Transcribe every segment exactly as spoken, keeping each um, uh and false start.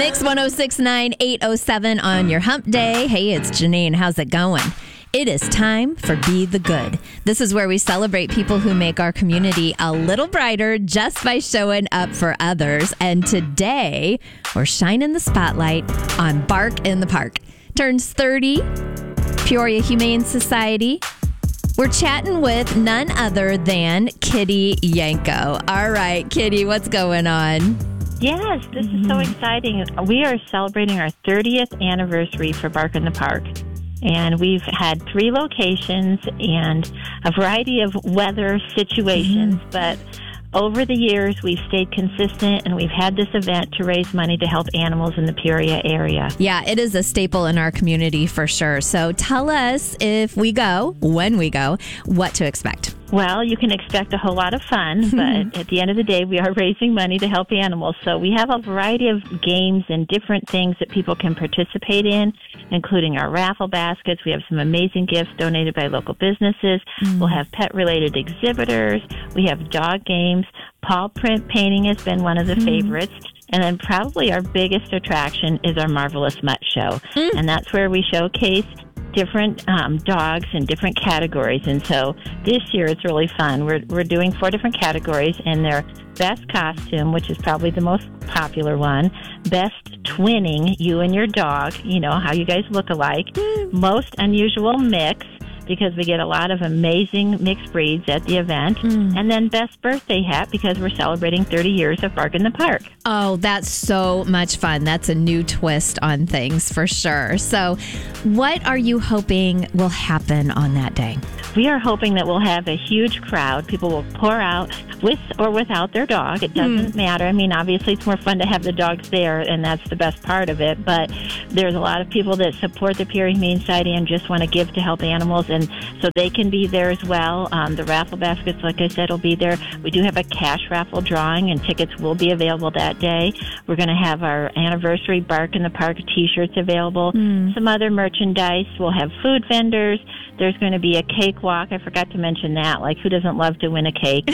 Mix one oh six point nine, eight oh seven on your hump day. Hey, it's Janine. How's it going? It is time for Be the Good. This is where we celebrate people who make our community a little brighter just by showing up for others. And today, we're shining the spotlight on Bark in the Park. Turns thirty, Peoria Humane Society. We're chatting with none other than Kitty Yanko. All right, Kitty, what's going on? Yes, this is so exciting. We are celebrating our thirtieth anniversary for Bark in the Park. And we've had three locations and a variety of weather situations, mm-hmm. but over the years, we've stayed consistent, and we've had this event to raise money to help animals in the Peoria area. Yeah, it is a staple in our community for sure. So tell us, if we go, when we go, what to expect. Well, you can expect a whole lot of fun, but at the end of the day, we are raising money to help animals. So we have a variety of games and different things that people can participate in, including our raffle baskets. We have some amazing gifts donated by local businesses. Mm. We'll have pet-related exhibitors. We have dog games. Paw print painting has been one of the mm. favorites. And then probably our biggest attraction is our Marvelous Mutt Show. Mm. And that's where we showcase different um, dogs in different categories. And so this year it's really fun. We're we're doing four different categories, and they're best costume, which is probably the most popular one, best twinning, you and your dog, you know, how you guys look alike, most unusual mix, because we get a lot of amazing mixed breeds at the event. Mm. And then best birthday hat, because we're celebrating thirty years of Bark in the Park. Oh, that's so much fun. That's a new twist on things for sure. So what are you hoping will happen on that day? We are hoping that we'll have a huge crowd. People will pour out with or without their dog. It doesn't mm. matter. I mean, obviously, it's more fun to have the dogs there, and that's the best part of it. But there's a lot of people that support the Peoria Humane Society and just want to give to help animals, and so they can be there as well. Um, the raffle baskets, like I said, will be there. We do have a cash raffle drawing, and tickets will be available that day. We're going to have our anniversary Bark in the Park T-shirts available. Mm. Some other merchandise. We'll have food vendors. There's going to be a cake walk. I forgot to mention that. Like, who doesn't love to win a cake?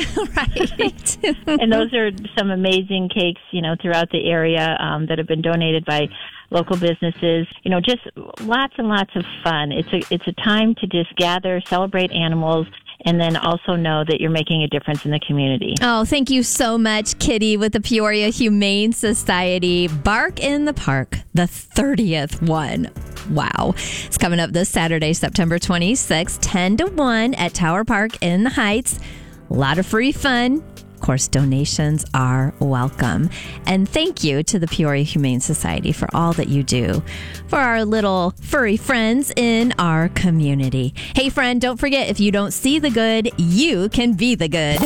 Right. And those are some amazing cakes, you know, throughout the area um, that have been donated by local businesses. You know, just lots and lots of fun. It's a it's a time to just gather, celebrate animals, and then also know that you're making a difference in the community. Oh, thank you so much, Kitty, with the Peoria Humane Society. Bark in the Park, the thirtieth one. Wow. It's coming up this Saturday, September twenty-sixth, ten to one at Tower Park in the Heights. A lot of free fun. Of course, donations are welcome. And thank you to the Peoria Humane Society for all that you do for our little furry friends in our community. Hey, friend, don't forget, if you don't see the good, you can be the good.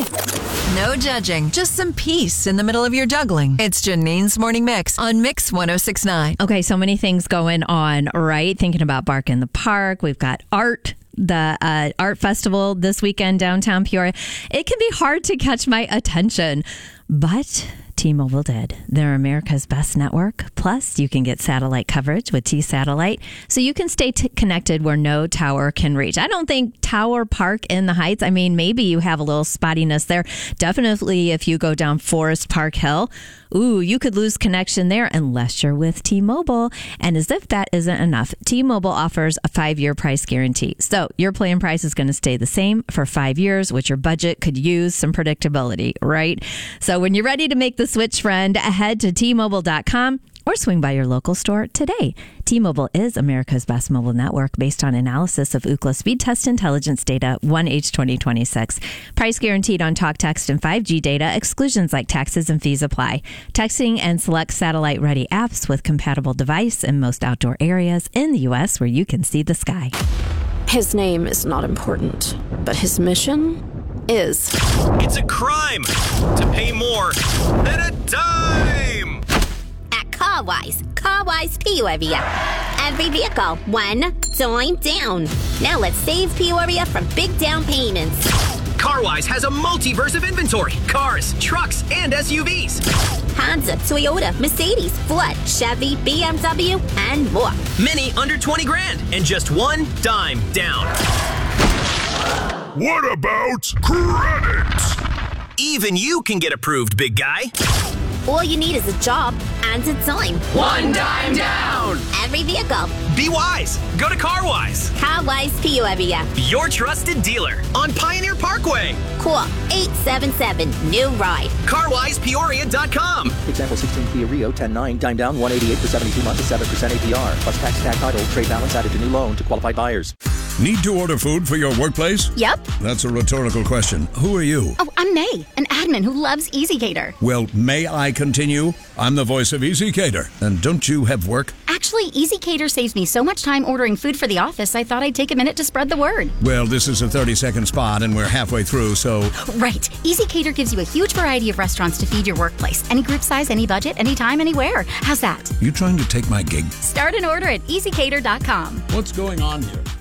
No judging, just some peace in the middle of your juggling. It's Janine's Morning Mix on Mix one oh six point nine. Okay, so many things going on, right? Thinking about Bark in the Park. We've got art. The uh, art festival this weekend downtown Peoria. It can be hard to catch my attention, but T-Mobile did. They're America's best network. Plus, you can get satellite coverage with T-Satellite, so you can stay t- connected where no tower can reach. I don't think Tower Park in the Heights, I mean, maybe you have a little spottiness there. Definitely if you go down Forest Park Hill, ooh, you could lose connection there unless you're with T-Mobile. And as if that isn't enough, T-Mobile offers a five-year price guarantee. So your plan price is going to stay the same for five years, which your budget could use some predictability, right? So when you're ready to make the switch, friend, head to T Mobile dot com or swing by your local store today. T-Mobile is America's best mobile network based on analysis of Ookla speed test intelligence data one H twenty twenty-six. Price guaranteed on talk, text, and five G data. Exclusions like taxes and fees apply. Texting and select satellite-ready apps with compatible device in most outdoor areas in the U S where you can see the sky. His name is not important, but his mission is. It's a crime to pay more than a dime. At CarWise, CarWise Peoria. Every vehicle, one dime down. Now let's save Peoria from big down payments. CarWise has a multiverse of inventory. Cars, trucks, and S U Vs. Honda, Toyota, Mercedes, Ford, Chevy, B M W, and more. Many under twenty grand and just one dime down. What about credit? Even you can get approved, big guy. All you need is a job, and a dime. One dime down. Every vehicle. Be wise. Go to CarWise. CarWise Peoria. Your trusted dealer on Pioneer Parkway. Call eight seven seven, new ride. car wise peoria dot com. Example sixteen Kia Rio ten nine, dime down one eighty-eight for seventy-two months at seven percent A P R. Plus tax, tag title, trade balance added to new loan to qualified buyers. Need to order food for your workplace? Yep. That's a rhetorical question. Who are you? Oh, I'm May, an admin who loves EasyCater. Well, may I continue? I'm the voice of EasyCater. And don't you have work? Actually, EasyCater saves me so much time ordering food for the office, I thought I'd take a minute to spread the word. Well, this is a thirty-second spot, and we're halfway through, so... Right. EasyCater gives you a huge variety of restaurants to feed your workplace. Any group size, any budget, anytime, anywhere. How's that? You trying to take my gig? Start an order at easy cater dot com. What's going on here?